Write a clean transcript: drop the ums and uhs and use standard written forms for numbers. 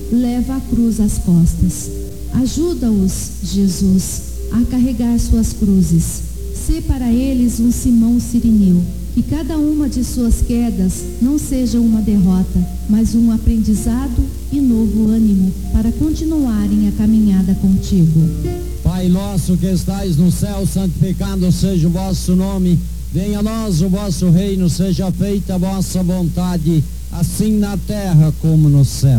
leva a cruz às costas. Ajuda-os, Jesus, a carregar suas cruzes. Sê para eles um Simão Cirineu. Que cada uma de suas quedas não seja uma derrota, mas um aprendizado e novo ânimo para continuarem a caminhada contigo. Pai nosso que estais no céu, santificado seja o vosso nome. Venha a nós o vosso reino, seja feita a vossa vontade, assim na terra como no céu.